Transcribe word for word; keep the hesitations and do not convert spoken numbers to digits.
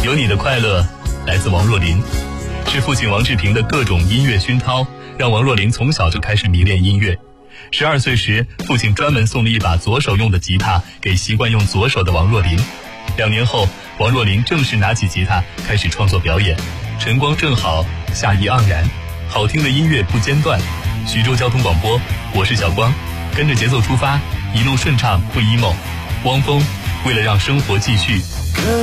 有你的快乐来自王若琳，是父亲王志平的各种音乐熏陶，让王若琳从小就开始迷恋音乐。十二岁时，父亲专门送了一把左手用的吉他给习惯用左手的王若琳。两年后，王若琳正式拿起吉他开始创作表演。晨光正好，夏意盎然，好听的音乐不间断。徐州交通广播，我是小光，跟着节奏出发，一路顺畅不 emo。汪峰，为了让生活继续。